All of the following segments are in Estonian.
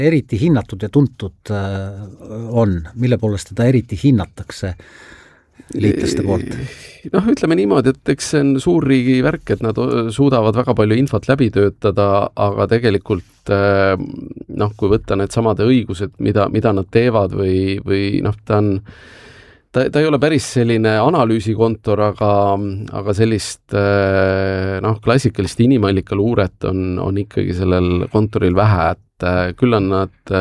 eriti hinnatud ja tuntud on, mille poolest teda eriti hinnatakse liitlaste poolt? Ütleme niimoodi, et eks see on suurriigi värk, et nad suudavad väga palju infot läbi töötada, aga tegelikult kui võtta need samade õigused, mida nad teevad või ta ei ole päris selline analüüsikontor, aga sellist klassikalist inimallikaluuret on ikkagi sellel kontoril vähe, et küll on nad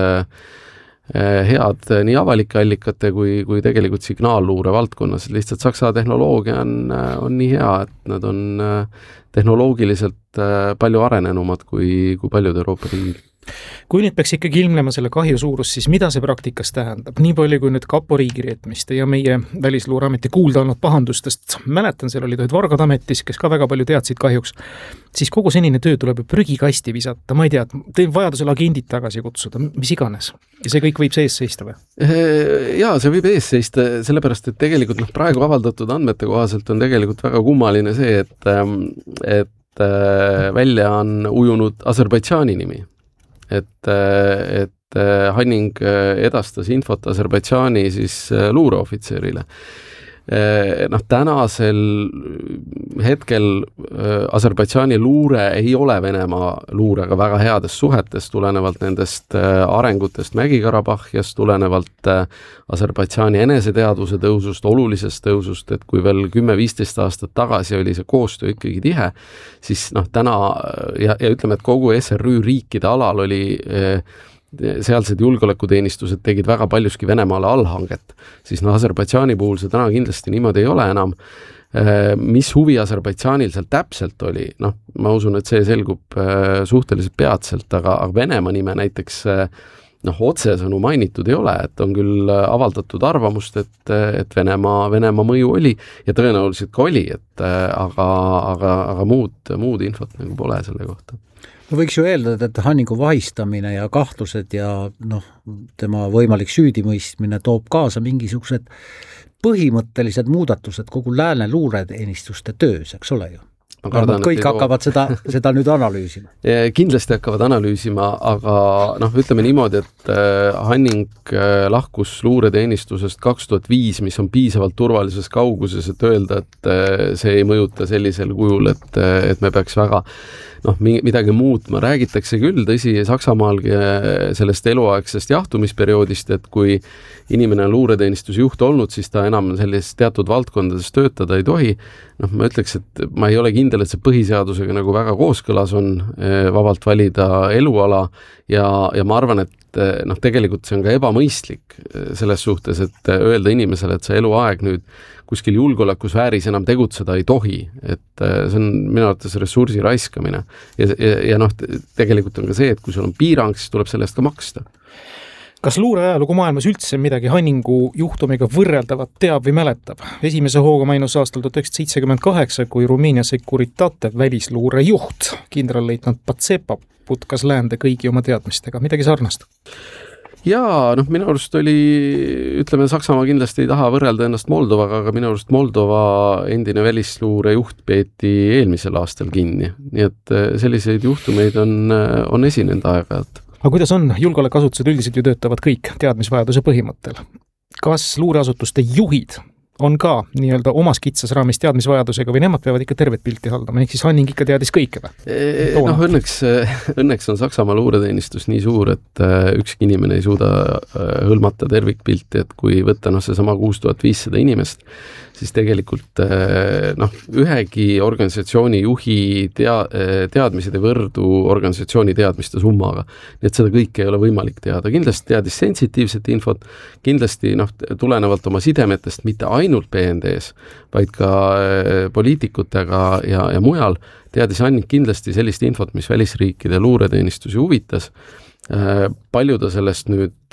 head nii avalike allikate kui tegelikult signaalluure valdkonnas. Lihtsalt Saksa tehnoloogia on nii hea, et nad on tehnoloogiliselt palju arenenumad kui paljud Euroopa riigid. Kui nüüd peaks ikkagi ilmnema selle kahju suurus, siis mida see praktikas tähendab? Nii palju kui nüüd kapo riigireetmiste ja meie välisluureameti kuulda olnud pahandustest, mäletan, seal olid Vargad ametis, kes ka väga palju teadsid kahjuks, siis kogu senine töö tuleb prügikasti visata, ma ei tea, teeb vajadusel agendid tagasi kutsuda, mis iganes. Ja see kõik võib sees seista või? Jaa, see võib ees seista, sellepärast, et tegelikult praegu avaldatud andmete kohaselt on tegelikult väga kummaline see, et välja on ujunud Aserbaidžaani nimi. Et Hanning edastas infot Aserbaidžaani siis luureohvitserile. Tänasel hetkel Aserbaidžaani luure ei ole Venemaa luurega väga heades suhetes, tulenevalt nendest arengutest Mägi-Karabahhias, tulenevalt Aserbaidžaani eneseteadvuse tõusust, olulisest tõusust, et kui veel 10-15 aastat tagasi oli see koostöö ikkagi tihe, siis täna ja ütleme, et kogu SRÜ riikide alal oli sealsed julgeolekuteenistused tegid väga paljuski Venemaale allhanget, siis Aserbaidžaani puhul see täna kindlasti niimoodi ei ole enam. Mis huvi Aserbaidžaanil seal täpselt oli, ma usun, et see selgub suhteliselt peatselt, aga Venemaa nime näiteks otsesõnu mainitud ei ole, et on küll avaldatud arvamust, et Venemaa mõju oli ja tõenäoliselt ka oli, aga muud infot nagu pole selle kohta. No võiks ju eeldada, et Hanningu vahistamine ja kahtlused ja tema võimalik süüdimõistmine toob kaasa mingisugused põhimõttelised muudatused kogu lääne luureteenistuste töös, eks ole ju? Kõik hakkavad seda nüüd analüüsima. Kindlasti hakkavad analüüsima, aga ütleme niimoodi, et Hanning lahkus luureteenistusest 2005, mis on piisavalt turvalises kauguses, et öelda, et see ei mõjuta sellisel kujul, et me peaks väga midagi muutma. Räägitakse küll, tõsi, Saksamaalgi sellest eluaegsest jahtumisperioodist, et kui inimene on luureteenistuse juht olnud, siis ta enam sellisest teatud valdkondades töötada ei tohi. Ma ütleks, et ma ei ole kindel, et see põhiseadusega nagu väga kooskõlas on vabalt valida eluala ja ma arvan, et tegelikult see on ka ebamõistlik selles suhtes, et öelda inimesele, et see eluaeg nüüd kuskil julgeolekusfääris enam tegutseda ei tohi, et see on minu arvates ressursi raiskamine ja tegelikult on ka see, et kui sul on piirang, siis tuleb selle eest ka maksta. Kas luureajalugu maailmas üldse midagi Hanningu juhtumiga võrreldavat teab või mäletab? Esimese hooga mainus aastal 1978, kui Rumeenia Securitate välisluure juht, kindralleitnant Patsepa putkas läände kõigi oma teadmistega. Midagi sarnast? Jaa, minu arust oli, ütleme, Saksamaa kindlasti ei taha võrrelda ennast Moldovaga, aga minu arust Moldova endine välisluure juht peeti eelmisel aastal kinni. Nii et selliseid juhtumeid on esinenud aeg-ajalt. Aga kuidas on? Julgeolekuasutused üldiselt ju töötavad kõik teadmisvajaduse põhimõttel. Kas luureasutuste juhid on ka nii-öelda omas kitsas raamis teadmisvajadusega või nemad peavad ikka tervet pilti haldama? Ehk siis Hanning ikka teadis kõike või? Õnneks on Saksamaa luureteenistus nii suur, et ükski inimene ei suuda hõlmata tervikpilti, et kui võtta seesama 6500 inimest, siis tegelikult ühegi organisatsiooni juhi teadmised ei võrdu organisatsiooni teadmiste summaga. Nii et seda kõike ei ole võimalik teada. Kindlasti teadis sensitiivset infot, kindlasti tulenevalt oma sidemetest mitte ainult PND-s, vaid ka poliitikutega ja mujal teadis Hanning kindlasti sellist infot, mis välisriikide luureteenistusi huvitas. Palju ta sellest nüüd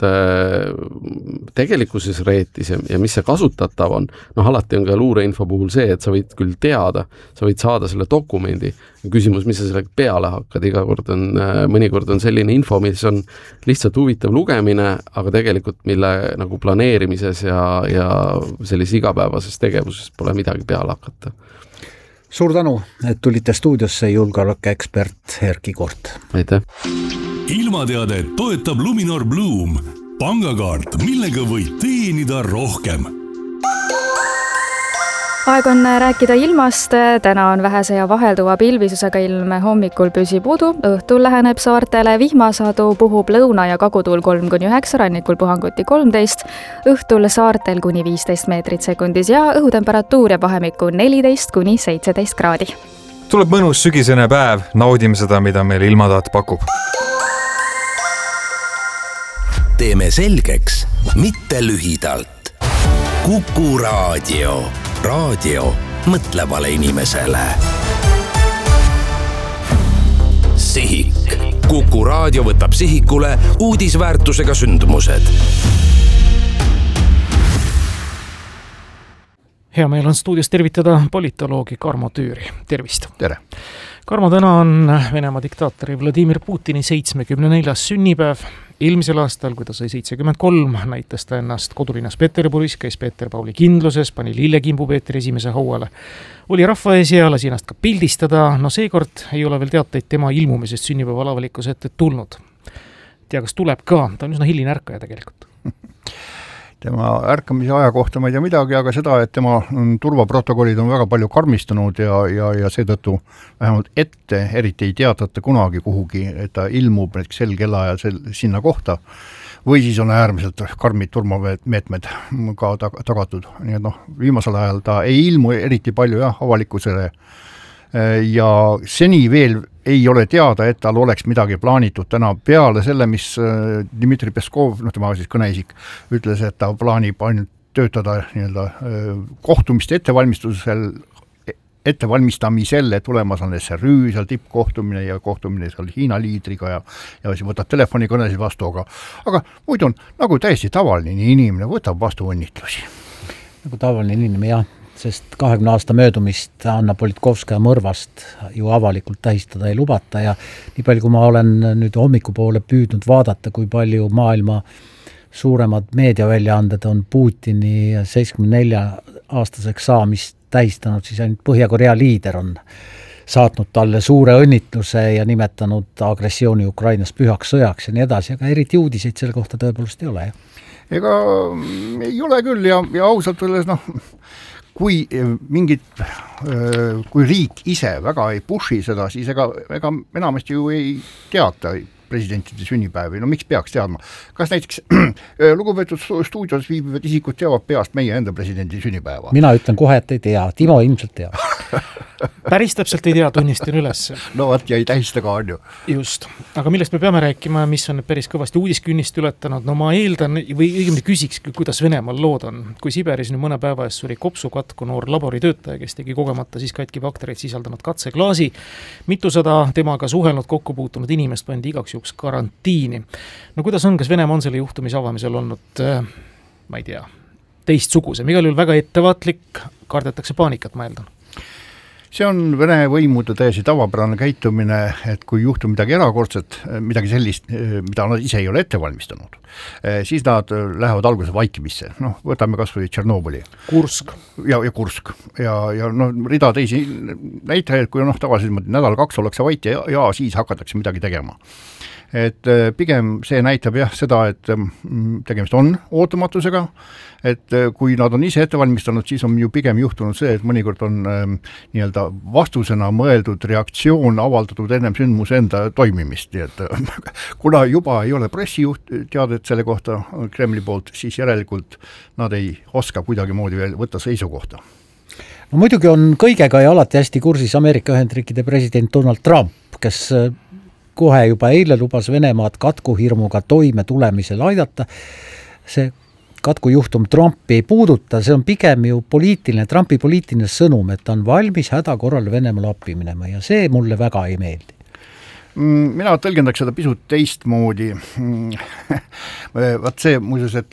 tegelikkuses reetis ja mis see kasutatav on, alati on ka luureinfo puhul see, et sa võid küll teada, sa võid saada selle dokumendi. Küsimus, mis sa sellega peale hakkad, mõnikord on selline info, mis on lihtsalt huvitav lugemine, aga tegelikult mille nagu planeerimises ja sellises igapäevases tegevuses pole midagi peale hakata. suur tänu, et tulite stuudiosse julgeolekuekspert Erki Kort. Aitäh! Ilmateade toetab Luminor Bloom, pangakaart, millega võid teenida rohkem. Aeg on rääkida ilmast, täna on vähese ja vahelduva pilvisusega ilm, hommikul püsib udu, õhtul läheneb saartele vihmasadu, puhub lõuna- ja kagutuul 3-9, rannikul puhanguti 13, õhtul saartel kuni 15 meetrit sekundis ja õhutemperatuur jääb vahemikku 14-17 kraadi. Tuleb mõnus sügisene päev, naudime seda, mida meil ilmataat pakub. Teeme selgeks, mitte lühidalt. Kuku raadio. Raadio mõtlevale inimesele. Sihik. Kuku raadio võtab sihikule uudisväärtusega sündmused. Hea meel on stuudios tervitada politoloogi Karmo Tüüri. Tervist! Tere! Karmo, täna on Venemaa diktaatori Vladimir Putini 74. sünnipäev. Eelmisel aastal, kui ta sai 73, näitas ta ennast kodulinnas Peterburis, käis Peeter Pauli kindluses, pani lillekimbu Peetri esimese hauale. Oli rahva ees ja lasi ennast ka pildistada, no seekord ei ole veel teateid tema ilmumisest sünnipäeva avalikkuse ette tulnud. Tea, kas tuleb ka, ta on üsna hiline ärkaja tegelikult. Tema ärkamise aja kohta ma ei tea midagi, aga seda, et tema turvaprotokollid on väga palju karmistunud ja seetõttu vähemalt ette eriti ei teatata kunagi kuhugi, et ta ilmub sel kellaajal sinna kohta või siis on äärmiselt karmid turvameetmed ka tagatud. Nii et viimasel ajal ta ei ilmu eriti palju avalikkusele ja seni veel ei ole teada, et tal oleks midagi plaanitud täna peale selle, mis Dmitri Peskov, tema siis kõneisik, ütles, et ta plaanib ainult töötada kohtumiste ettevalmistamisel, tulemas on SRÜ, seal tippkohtumine ja kohtumine seal Hiina liidriga ja siis võtab telefonikõnesid vastu, aga muidu on nagu täiesti tavaline inimene, võtab vastu õnnitlusi. Nagu tavaline inimene, jah. Sest 20 aasta möödumist Anna Politkovskaja mõrvast ju avalikult tähistada ei lubata ja nii palju, kui ma olen nüüd hommikupoole püüdnud vaadata, kui palju maailma suuremad meediaväljaanded on Putini 74-aastaseks saamist tähistanud, siis ainult Põhja-Korea liider on saatnud talle suure õnnitluse ja nimetanud agressiooni Ukrainas pühaks sõjaks ja nii edasi, aga eriti uudiseid selle kohta tõepoolest ei ole. Ega ei ole küll ja ausalt öeldes kui riik ise väga ei pushi seda, siis ega enamasti ju ei teata presidentide sünnipäevi, miks peaks teadma? Kas näiteks lugupeetud stuudios viibivad isikud teavad peast meie enda presidendi sünnipäeva? Mina ütlen kohe, et ei tea, Timo ilmselt teab. Päris täpselt ei tea, tunnistan üles. No võt, ja ei tähista ka on ju. Just, aga millest me peame rääkima, mis on päris kõvasti uudiskünnist ületanud, ma eeldan või õigemini küsiks, kuidas Venemaal lood on. Kui Siberis nüüd mõne päeva ees suri kopsukatku noor laboritöötaja, kes tegi kogemata siis katki baktereid sisaldanud katseklaasi, mitusada temaga suhelnud kokku puutunud inimest pandi igaks juhuks karantiini. No kuidas on, kas Venemaa on selle juhtumise avamisel olnud, ma ei tea, teistsugusem, igal juhul väga ettevaatlik, kardetakse paanikat, ma eeldan. See on Vene võimude täiesti tavapärane käitumine, et kui juhtub midagi erakordset, midagi sellist, mida nad ise ei ole ette valmistanud, siis nad lähevad alguses vaikimisse. Võtame kas või Tšernobõli. Kursk. Ja Kursk. Ja rida teisi näitajaid, kui tavaliselt nädal-2 ollakse vait ja siis hakatakse midagi tegema. Et pigem see näitab seda, et tegemist on ootamatusega, et kui nad on ise ette valmistanud, siis on ju pigem juhtunud see, et mõnikord on nii-öelda vastusena mõeldud reaktsioon avaldatud ennem sündmuse enda toimimist, et kuna juba ei ole pressijuht teadet selle kohta Kremli poolt, siis järelikult nad ei oska kuidagi moodi veel võtta seisukohta. No muidugi on kõigega ja alati hästi kursis Ameerika Ühendriikide president Donald Trump, kes kohe juba eile lubas Venemaad katkuhirmuga toime tulemisel aidata. See katkujuhtum Trumpi ei puuduta, see on pigem ju Trumpi poliitiline sõnum, et ta on valmis häda korral Venemaal appi minema ja see mulle väga ei meeldi. Mina tõlgendaks seda pisut teistmoodi. Vaat see muuseas, et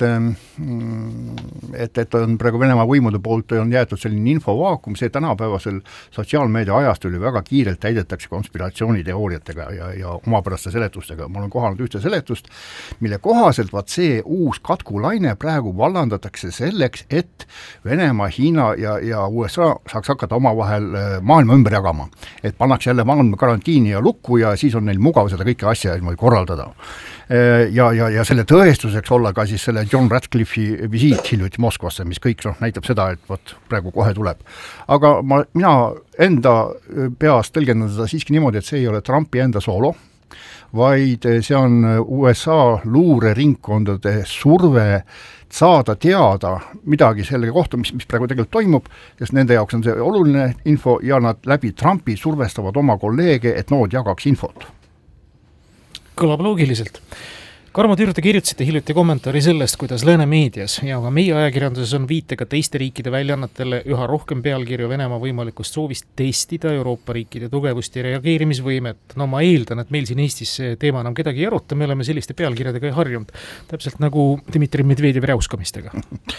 on praegu Venemaa võimude poolt on jäetud selline infovaakum, see tänapäevasel sotsiaalmeedia ajast oli väga kiirelt täidetakse konspiratsiooniteooriatega ja omapäraste seletustega. Ma olen kohanud ühte seletust, mille kohaselt vaat see uus katkulaine praegu vallandatakse selleks, et Venemaa, Hiina ja USA saaks hakata omavahel maailma ümber jagama. Et pannakse jälle maailma karantiini ja lukku ja siis on neil mugav seda kõike asja korraldada. Ja selle tõestuseks olla ka siis selle John Ratcliffe'i visiit hiljuti Moskvasse, mis kõik näitab seda, et võt, praegu kohe tuleb. Aga mina enda peas tõlgendan seda siiski niimoodi, et see ei ole Trumpi enda soolo, vaid see on USA luureringkondade surve saada teada midagi selle kohta, mis praegu tegelikult toimub, sest nende jaoks on see oluline info ja nad läbi Trumpi survestavad oma kolleege, et nood jagaks infot. Kõlab loogiliselt. Karmo Tüür, te kirjutasite hiljuti kommentaari sellest, kuidas lääne meedias ja ka meie ajakirjanduses on viitega teiste riikide väljaannatele üha rohkem pealkirju Venemaa võimalikust soovist testida Euroopa riikide tugevust ja reageerimisvõimet. No ma eeldan, et meil siin Eestis see teema enam kedagi ei aruta, me oleme selliste pealkirjadega ei harjunud. Täpselt nagu Dmitri Medvedjevi räuskamistega.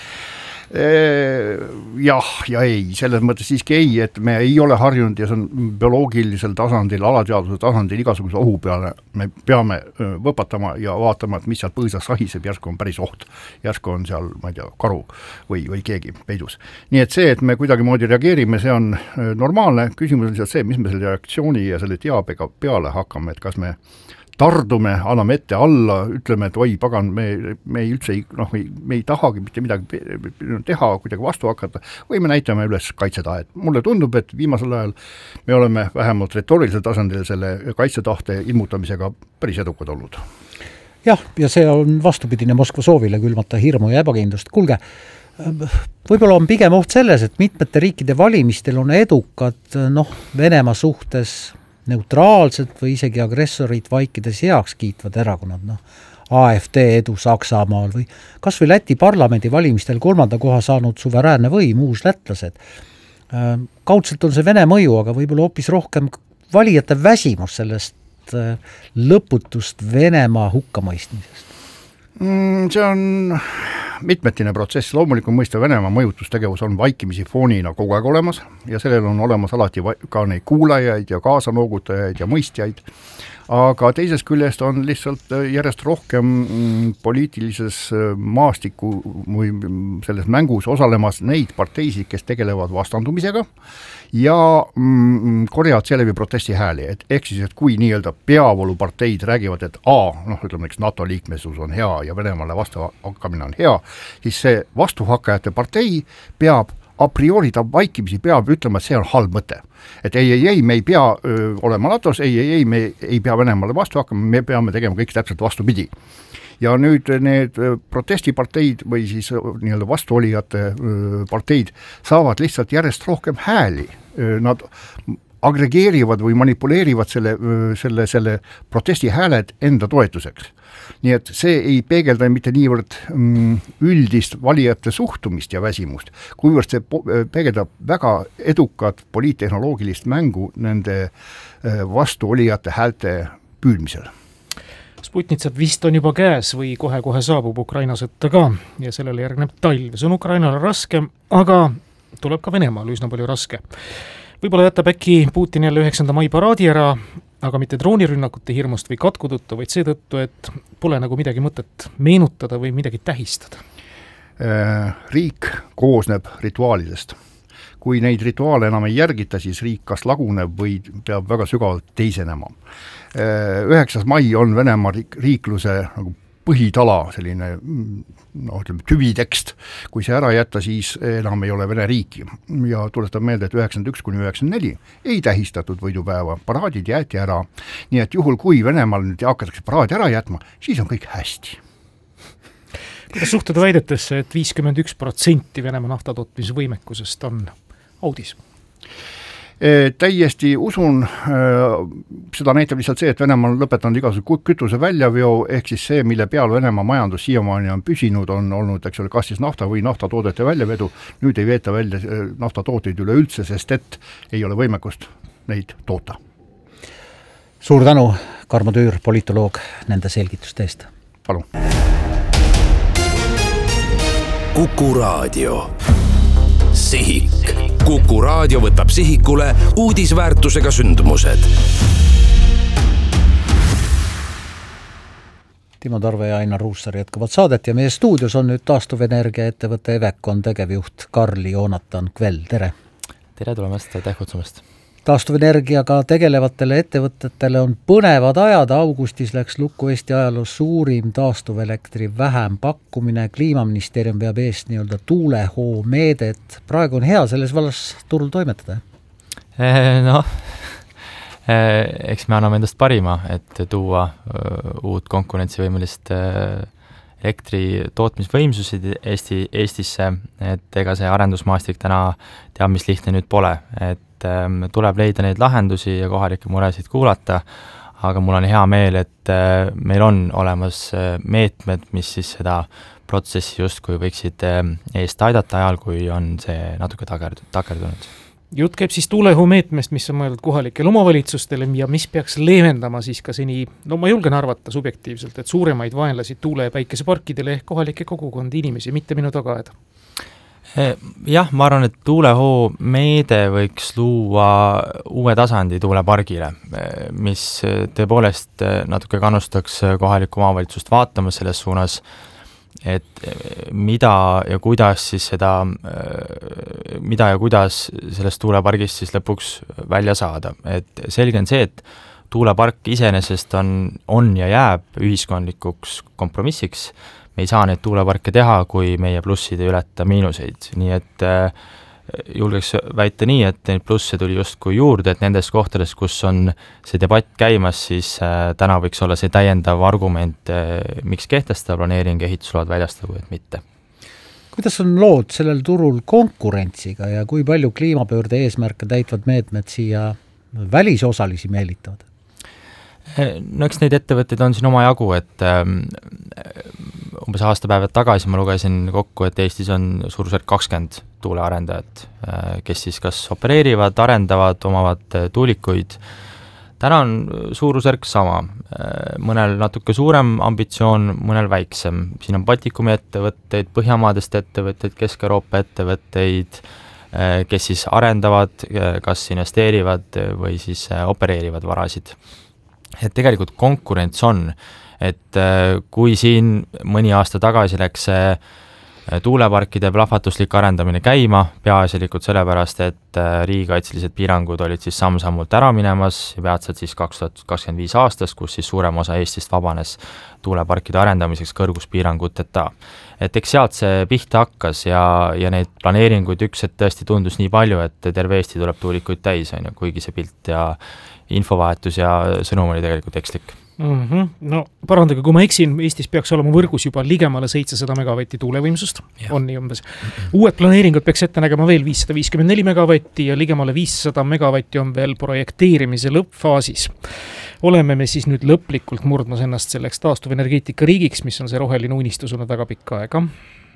Jah ja ei, selles mõttes siiski ei, et me ei ole harjunud ja see on bioloogilisel tasandil, alateaduse tasandil igasuguse ohu peale me peame võpatama ja vaatama, et mis seal põõsas sahiseb, järsku on päris oht, järsku on seal, ma ei tea, karu või keegi peidus. Nii et see, et me kuidagi moodi reageerime, see on normaalne, küsimus on lihtsalt see, mis me selle reaktsiooni ja selle teabega peale hakkame, et kas me tardume, anname ette alla, ütleme, et oi, pagan, me ei üldse me ei tahagi mitte midagi teha, kuidagi vastu hakata, või me näitame üles kaitsetahet. Mulle tundub, et viimasel ajal me oleme vähemalt retoorilisel tasandil selle kaitsetahte ilmutamisega päris edukad olnud. Jah, ja see on vastupidine Moskva soovile külmata hirmu ja ebakindlust. Kuulge, võib-olla on pigem oht selles, et mitmete riikide valimistel on edukad Venemaa suhtes neutraalsed või isegi agressorid vaikides heaks kiitvad erakonnad, AFD edu Saksamaal või kas või Läti parlamendi valimistel 3. koha saanud suveräänne võim, uus lätlased. Kaudselt on see Vene mõju, aga võib-olla hoopis rohkem valijate väsimus sellest lõputust Venemaa hukkamõistmisest. See on mitmetine protsess, loomulikult mõista Venemaa mõjutustegevus on vaikimisi foonina kogu aeg olemas ja sellel on olemas alati ka neid kuulajaid ja kaasanoogutajaid ja mõistjaid, aga teisest küljest on lihtsalt järjest rohkem poliitilises maastiku või selles mängus osalemas neid parteisid, kes tegelevad vastandumisega ja korjavad sellevi protesti hääli, ehk siis, et kui nii-öelda peavooluparteid räägivad, et ütleme, NATO liikmesus on hea ja Venemaale vastuhakkamine on hea, siis see vastuhakkajate partei peab a priori ta vaikimisi peab ütlema, et see on halb mõte. Et ei, me ei pea olema NATO-s, ei, me ei pea Venemaale vastu hakkama, me peame tegema kõik täpselt vastupidi. Ja nüüd need protestiparteid või siis nii-öelda vastuolijate parteid saavad lihtsalt järjest rohkem hääli. Nad agregeerivad või manipuleerivad selle protesti hääled enda toetuseks. Nii et see ei peegelda mitte niivõrd üldist valijate suhtumist ja väsimust, kuivõrd see peegeldab väga edukat poliittehnoloogilist mängu nende vastuolijate häälte püüdmisel. Sputnitsat vist on juba käes või kohe-kohe saabub Ukraina sõtta ka ja sellele järgneb talv. See on Ukrainale raske, aga tuleb ka Venemaal üsna palju raske. Võib-olla jätab äkki Putin jälle 9. mai paraadi ära, aga mitte droonirünnakute hirmust või katku tõttu, vaid seetõttu, et pole nagu midagi mõtet meenutada või midagi tähistada. Riik koosneb rituaalidest. Kui neid rituaale enam ei järgita, siis riik kas laguneb või peab väga sügavalt teisenema. 9. mai on Venemaa riikluse nagu põhitala, selline tüvitekst. Kui see ära jätta, siis enam ei ole Vene riiki. Ja tuletab meelde, et 91–94 ei tähistatud võidupäeva, paraadid jäeti ära. Nii et juhul, kui Venemaal nüüd hakatakse paraadi ära jätma, siis on kõik hästi. Kuidas suhtuda väidetesse, et 51% Venemaa naftatootmisvõimekusest on audis? Täiesti usun, seda näitab lihtsalt see, et Venemaa on lõpetanud igasuguse kütuse väljaveo, ehk siis see, mille peal Venemaa majandus siiamaani on püsinud, on olnud, kas siis nafta või naftatoodete väljavedu. Nüüd ei veeta välja naftatooteid üleüldse, sest et ei ole võimekust neid toota. Suur tänu, Karmo Tüür, politoloog, nende selgituste eest. Palun. Kuku Raadio. Sihik. Kuku Raadio võtab sihikule uudisväärtusega sündmused. Timo Tarve ja Ainar Ruussaar jätkavad saadet ja meie stuudios on nüüd taastuvenergia ettevõtte Evecon tegevjuht Karl Joonatan Kvell, tere! Tere tulemast, aitäh kutsumast! Taastuvenergiaga tegelevatele ettevõtetele on põnevad ajad. Augustis läks lukku Eesti ajaloos suurim taastuvelektri vähempakkumine. Kliimaministeerium peab eest nii-öelda tuulehoo meedet. Praegu on hea selles vallas turul toimetada? Eks me anname endast parima, et tuua uut konkurentsivõimelist elektri tootmisvõimsusid Eestisse, et ega see arendusmaastik täna teab, mis lihtne nüüd pole, et tuleb leida neid lahendusi ja kohalikke muresid kuulata, aga mul on hea meel, et meil on olemas meetmed, mis siis seda protsessi justkui võiksid eest aidata ajal, kui on see natuke takerdunud. Jutt käib siis tuulehoo meetmest, mis on mõeldud kohalikele omavalitsustele ja mis peaks leevendama siis ka seni, ma julgen arvata subjektiivselt, et suuremaid vaenlasi tuule- ja päikeseparkidele ehk kohalike kogukondi inimesi, mitte minu tagaaeda. Jah, ma arvan, et tuulehoo meede võiks luua uue tasandi tuulepargile, mis tõepoolest natuke kannustaks kohalikku omavalitsust vaatama selles suunas, et mida ja kuidas sellest tuulepargist siis lõpuks välja saada. Et selge on see, et tuulepark iseenesest on ja jääb ühiskondlikuks kompromissiks. Me ei saa neid tuuleparke teha, kui meie plussid ei ületa miinuseid. Nii et julgeks väita nii, et neid plusse tuli justkui juurde, et nendes kohtades, kus on see debatt käimas, siis täna võiks olla see täiendav argument, miks kehtestada planeering ja ehitusload väljastada, et mitte. Kuidas on lood sellel turul konkurentsiga ja kui palju kliimapöörde eesmärke täitvad meetmed siia välisosalisi meelitavad? No eks neid ettevõtteid on siin oma jagu, et umbes aastapäevad tagasi ma lugesin kokku, et Eestis on suurusjärk 20 tuulearendajat, kes siis kas opereerivad, arendavad, omavad tuulikuid. Täna on suurusjärk sama, mõnel natuke suurem ambitsioon, mõnel väiksem. Siin on Baltikumi ettevõtteid, Põhjamaadest ettevõtteid, Kesk-Euroopa ettevõtteid, kes siis arendavad, kas investeerivad või siis opereerivad varasid. Et tegelikult konkurents on, et kui siin mõni aasta tagasi läks tuuleparkide plahvatuslik arendamine käima, peaasjalikult sellepärast, et riigikaitselised piirangud olid siis samm-sammult ära minemas ja peatselt siis 2025 aastas, kus siis suurem osa Eestist vabanes tuuleparkide arendamiseks kõrguspiiranguteta. Et eks sealt see pihta hakkas ja neid planeeringuid üks, et tõesti tundus nii palju, et terve Eesti tuleb tuulikuid täis, kuigi see pilt ja infovahetus ja sõnum oli tegelikult ekslik. No parandage, kui ma eksin, Eestis peaks olema võrgus juba ligemale 700 megavatti tuulevõimsust, on nii umbes. Uued planeeringud peaks ette nägema veel 554 megavatti ja ligemale 500 megavatti on veel projekteerimise lõppfaasis. Oleme me siis nüüd lõplikult murdmas ennast selleks taastuvenergeetika riigiks, mis on see roheline unistus olnud väga pikka aega?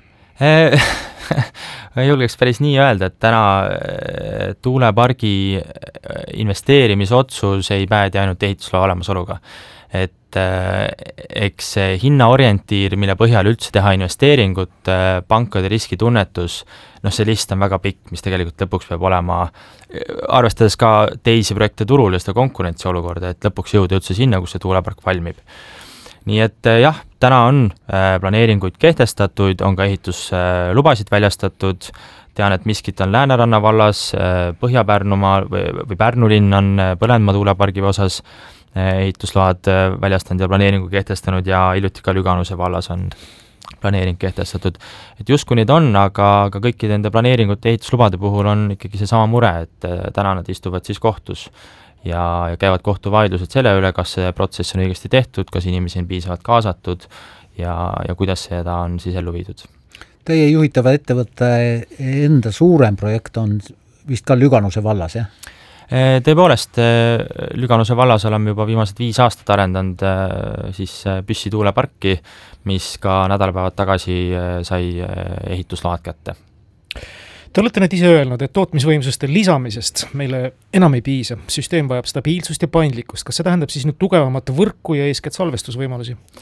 Ma julgeks päris nii öelda, et täna tuulepargi investeerimisotsus ei päädi ainult ehitusloa olemasoluga. Et eks see hinnaorientiir, mille põhjal üldse teha investeeringut, pankade riskitunnetus, see list on väga pikk, mis tegelikult lõpuks peab olema, arvestades ka teisi projekte turul ja seda konkurentsi olukorda, et lõpuks jõuda üldse sinna, kus see tuulepark valmib. Nii et jah, täna on planeeringuid kehtestatud, on ka ehituslubasid väljastatud, tean, et Miskit on Lääneranna vallas, Põhja-Pärnumaa või Pärnu linn on Põlendmaa tuulepargi osas ehitusload väljastanud ja planeeringu kehtestanud ja hiljuti ka Lüganuse vallas on planeering kehtestatud. Et justkui neid on, aga kõikide nende planeeringute ehituslubade puhul on ikkagi see sama mure, et täna nad istuvad siis kohtus ja käivad kohtuvaidlused selle üle, kas see protsess on õigesti tehtud, kas inimesi on piisavalt kaasatud ja kuidas seda on siis ellu viidud. Teie juhitava ettevõtte enda suurem projekt on vist ka Lüganuse vallas, jah? Tõepoolest, Lüganuse vallas oleme juba viimased 5 aastat arendanud siis Püssi tuuleparki, mis ka nädalapäevad tagasi sai ehitusload kätte. Te olete need ise öelnud, et tootmisvõimsuste lisamisest meile enam ei piisa. Süsteem vajab stabiilsust ja paindlikkust. Kas see tähendab siis nüüd tugevamat võrku ja eeskätt salvestusvõimalusi?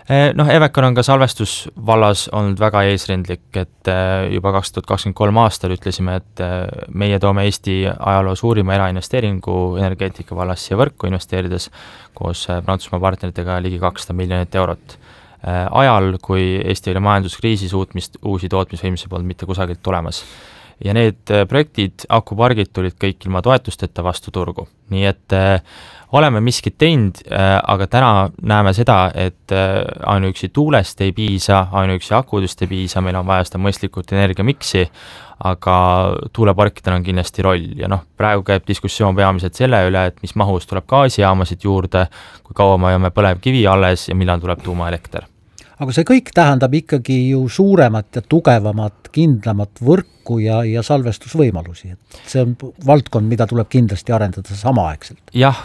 Noh, Evecon on ka salvestusvallas olnud väga eesrindlik, et juba 2023 aastal ütlesime, et meie toome Eesti ajaloo suurima erainvesteeringu energeetika vallas siia võrku investeerides koos Prantsusmaa partneritega ligi 200 miljonit eurot. Ajal, kui Eesti oli majanduskriisi suutmist uusi tootmisvõimsusi polnud mitte kusagilt tulemas. Ja need projektid, akupargid tulid kõik ilma toetusteta vastu turgu. Nii et oleme miskit teinud, aga täna näeme seda, et ainuüksi tuulest ei piisa, ainuüksi akudest ei piisa, meil on vaja seda mõistlikult energiamiksi, aga tuuleparkidel on kindlasti roll ja praegu käib diskussioon peamiselt selle üle, et mis mahus tuleb gaasijaamasid juurde, kui kaua me hoiame põlevkivi alles ja millal tuleb tuumaelekter. Aga see kõik tähendab ikkagi ju suuremat ja tugevamat, kindlamat võrku ja salvestusvõimalusi. See on valdkond, mida tuleb kindlasti arendada samaaegselt. Jah,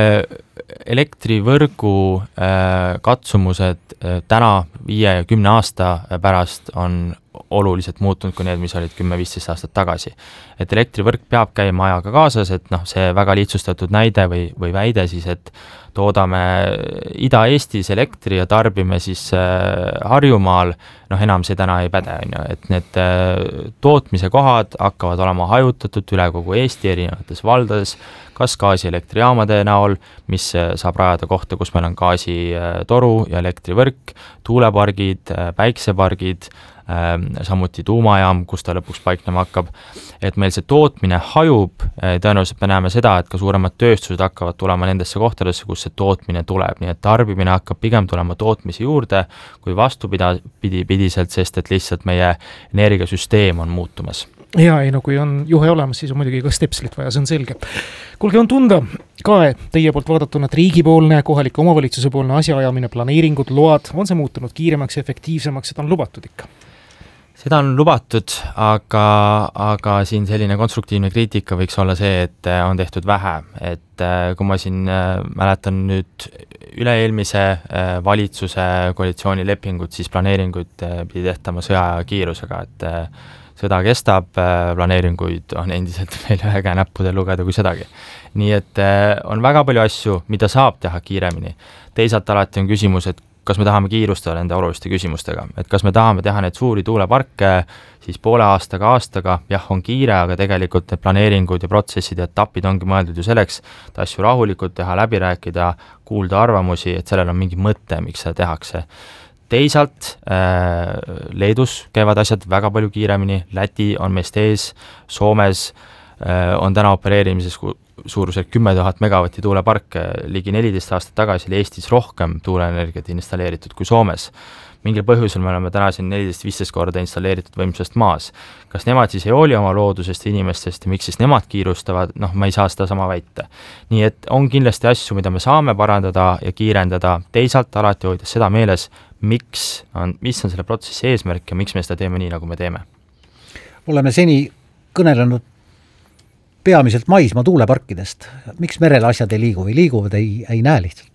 elektrivõrgu katsumused täna 5 ja 10 aasta pärast on oluliselt muutunud kui need, mis olid 10-15 aastat tagasi. Et elektrivõrk peab käima ajaga kaasas, et see väga lihtsustatud näide või väide siis, et toodame Ida-Eestis elektri ja tarbime siis Harjumaal, enam see täna ei päde, et need tootmise kohad hakkavad olema hajutatud üle kogu Eesti erinevates valdades, kas gaasielektrijaamade näol, mis saab rajada kohta, kus meil on gaasitoru ja elektrivõrk, tuulepargid, päiksepargid, samuti tuumajaam, kus ta lõpuks paiknema hakkab, et meil see tootmine hajub, tõenäoliselt me näeme seda, et ka suuremad tööstused hakkavad tulema nendesse kohtadesse, kus see tootmine tuleb, nii et tarbimine hakkab pigem tulema tootmise juurde, kui vastupidiselt, sest et lihtsalt meie energiasüsteem on muutumas. Ja kui on juhe olemas, siis on muidugi ka stepslit vaja, see on selge. Kuulge, on tunda ka, teie poolt vaadatuna, et riigipoolne, kohaliku omavalitsuse poolne asjaajamine, planeeringud, load, on see muutunud kiiremaks ja efektiivsemaks, seda on lubatud ikka? Seda on lubatud, aga siin selline konstruktiivne kriitika võiks olla see, et on tehtud vähe, et kui ma siin mäletan nüüd üle-eelmise valitsuse koalitsioonilepingut, siis planeeringuid pidi tehtama sõjaaja kiirusega, et sõda kestab, planeeringuid on endiselt meil ühe käe näppudel lugeda kui sedagi. Nii et on väga palju asju, mida saab teha kiiremini. Teisalt alati on küsimus, et kas me tahame kiirustada nende oluliste küsimustega, et kas me tahame teha need suuri tuuleparke siis poole aastaga, jah, on kiire, aga tegelikult need planeeringud ja protsessid ja etapid ongi mõeldud ju selleks, et asju rahulikult teha, läbi rääkida, kuulda arvamusi, et sellel on mingi mõte, miks seda tehakse. Teisalt Leedus käivad asjad väga palju kiiremini, Läti on meist ees, Soomes on täna opereerimises suurusjärk 10 000 megavatti tuuleparke, ligi 14 aastat tagasi oli Eestis rohkem tuuleenergiat installeeritud kui Soomes. Mingil põhjusel me oleme täna siin 14-15 korda installeeritud võimsusest maas. Kas nemad siis ei hooli oma loodusest ja inimestest ja miks siis nemad kiirustavad, ma ei saa seda sama väita. Nii et on kindlasti asju, mida me saame parandada ja kiirendada, teisalt alati hoides seda meeles, mis on selle protsessi eesmärk ja miks me seda teeme nii, nagu me teeme. Oleme seni kõnelenud peamiselt maismaa tuuleparkidest. Miks merel asjad ei liigu või liiguvad, ei näe lihtsalt?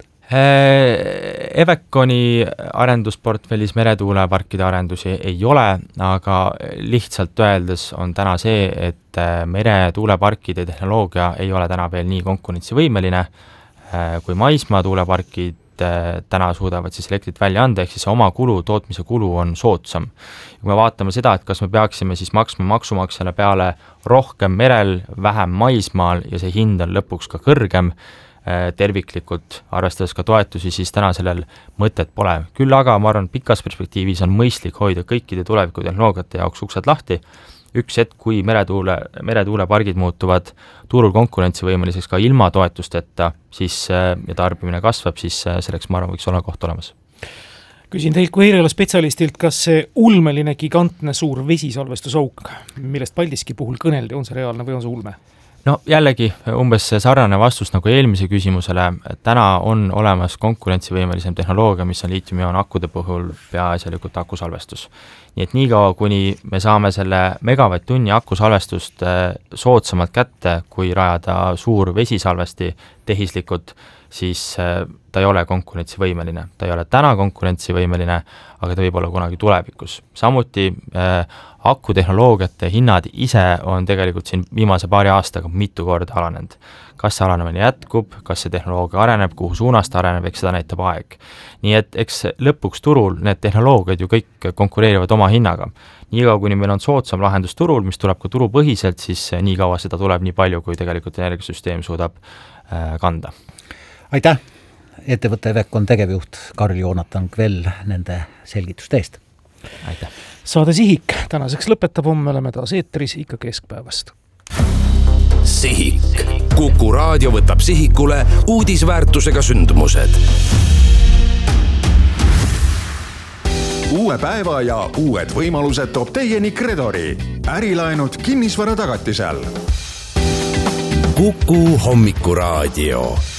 Eveconi arendusportfellis meretuuleparkide arendusi ei ole, aga lihtsalt öeldes on täna see, et meretuuleparkide tehnoloogia ei ole täna veel nii konkurentsivõimeline, kui maismaa tuuleparkid täna suudavad siis elektrit välja anda, ehk siis oma kulu, tootmise kulu on soodsam. Kui me vaatame seda, et kas me peaksime siis maksma maksumaksjale peale rohkem merel, vähem maismaal ja see hind on lõpuks ka kõrgem terviklikult, arvestades ka toetusi, siis täna sellel mõtet pole. Küll aga ma arvan, pikas perspektiivis on mõistlik hoida kõikide tulevikutehnoloogiate jaoks uksed lahti. Üks hetk, kui meretuulepargid muutuvad turul konkurentsivõimeliseks ka ilma toetusteta, siis ja tarbimine kasvab, siis selleks ma arvan, võiks olla koht olemas. Küsin teilt kui eriala spetsialistilt, kas see ulmeline gigantne suur vesisalvestusauk, millest Paldiski puhul kõneldi, on see reaalne või on see ulme? No jällegi umbes sarnane vastus nagu eelmise küsimusele, täna on olemas konkurentsivõimelisem tehnoloogia, mis on liitium-ioon akkude puhul peaasjalikult akusalvestus. Nii et niikaua, kuni me saame selle megavatt-tunni akusalvestust soodsamalt kätte, kui rajada suur vesisalvesti tehislikult, siis ta ei ole konkurentsivõimeline. Ta ei ole täna konkurentsivõimeline, aga ta võib olla kunagi tulevikus. Samuti akutehnoloogiate hinnad ise on tegelikult siin viimase paari aastaga mitu korda alanenud. Kas see alanemine jätkub, kas see tehnoloogia areneb, kuhu suunas ta areneb, eks seda näitab aeg. Nii et eks lõpuks turul need tehnoloogiad ju kõik konkureerivad oma hinnaga. Nii kaua, kuni meil on soodsam lahendus turul, mis tuleb ka turupõhiselt, siis nii kaua seda tuleb nii palju, kui tegelikult energiasüsteem suudab kanda. Aitäh! Ettevõtte Evecon tegevjuht Karl-Joonatan Kvell nende selgituste eest. Aitäh! Saade Sihik tänaseks lõpetab, homme oleme taas eetris ikka keskpäevast. Sihik. Kuku raadio võtab sihikule uudisväärtusega sündmused. Uue päeva ja uued võimalused toob teieni Credori. Ärilaenud kinnisvara tagatisel. Kuku hommikuraadio.